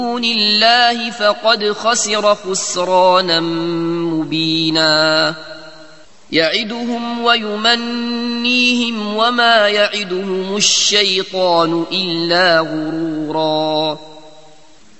دون الله فقد خسر خسرانا مبينا يعدهم ويمنيهم وما يعدهم الشيطان إلا غرورا